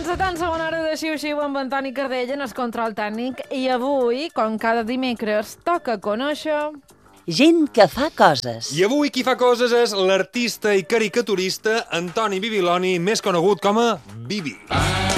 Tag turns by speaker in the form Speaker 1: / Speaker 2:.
Speaker 1: la tan segona hora de Xiu-Xiu amb Antoni Cardell en el control tècnic i avui, com cada dimecres, toca conèixer...
Speaker 2: Gent que fa coses.
Speaker 3: I avui qui fa coses és l'artista i caricaturista Antoni Bibiloni, més conegut com a Bibi.